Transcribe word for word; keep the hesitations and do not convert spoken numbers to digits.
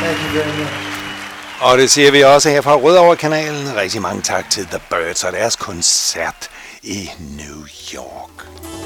Og det siger vi også her fra Rødovre-kanalen. Rigtig mange tak til The Byrds og deres koncert i New York.